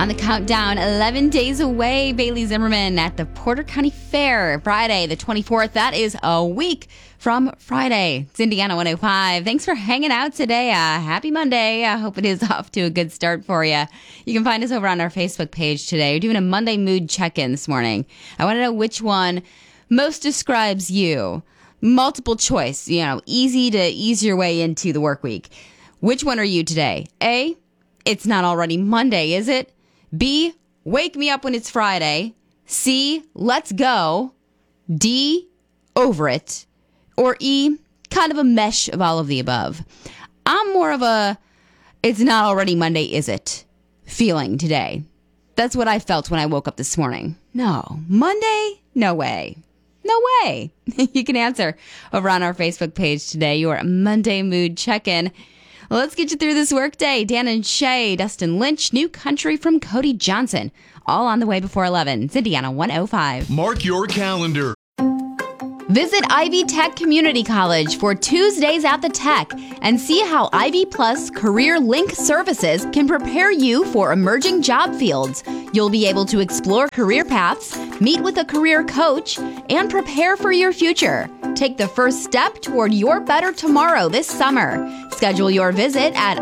On the countdown, 11 days away, Bailey Zimmerman at the Porter County Fair, Friday the 24th. That is a week from Friday. It's Indiana 105. Thanks for hanging out today. Happy Monday. I hope it is off to a good start for you. You can find us over on our Facebook page today. We're doing a Monday mood check-in this morning. I want to know which one most describes you. Multiple choice, easy to ease your way into the work week. Which one are you today? A, it's not already Monday, is it? B, wake me up when it's Friday. C, let's go. D, over it. Or E, kind of a mesh of all of the above. I'm more of a, it's not already Monday, is it? Feeling today. That's what I felt when I woke up this morning. No, Monday? No way. No way. You can answer over on our Facebook page today, your Monday mood check-in. Well, let's get you through this workday. Dan and Shay, Dustin Lynch, New Country from Cody Johnson. All on the way before 11. It's Indiana 105. Mark your calendar. Visit Ivy Tech Community College for Tuesdays at the Tech and see how Ivy Plus Career Link services can prepare you for emerging job fields. You'll be able to explore career paths, meet with a career coach, and prepare for your future. Take the first step toward your better tomorrow this summer. Schedule your visit at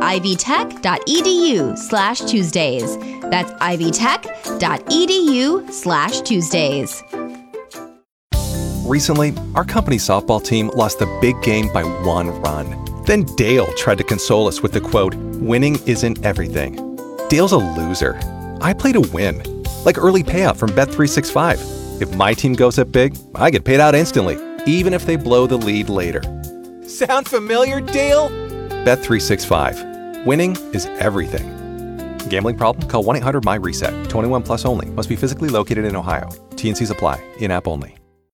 ivytech.edu/Tuesdays. That's ivytech.edu/Tuesdays. Recently, our company softball team lost the big game by 1 run. Then Dale tried to console us with the quote, "Winning isn't everything." Dale's a loser. I play to win. Like early payout from Bet365. If my team goes up big, I get paid out instantly, even if they blow the lead later. Sound familiar, Dale? Bet365. Winning is everything. Gambling problem? Call 1-800-MY-RESET. 21 plus only. Must be physically located in Ohio. T&Cs apply. In-app only.